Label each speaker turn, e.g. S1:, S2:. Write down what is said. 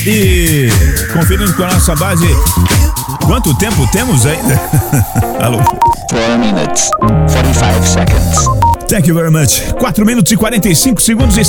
S1: E conferindo com a nossa base, quanto tempo temos ainda? Alô?
S2: 4 minutes, 45 seconds.
S1: Thank you very much. 4 minutos e 45 segundos.